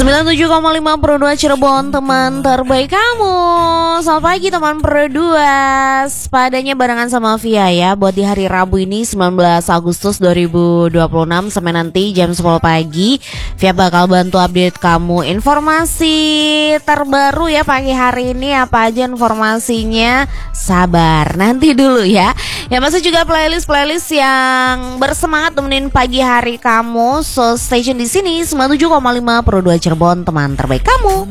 97,5 Pro 2 Cirebon, teman terbaik kamu. Selamat pagi teman Pro 2. Sepadanya barengan sama Via ya, buat di hari Rabu ini 19 Agustus 2026 sampai nanti jam 10 pagi. Via bakal bantu update kamu informasi terbaru ya pagi hari ini. Apa aja informasinya? Sabar, nanti dulu ya. Ya masih juga playlist yang bersemangat temenin pagi hari kamu. So station di sini 97,5 Pro 2 Cirebon, teman terbaik kamu.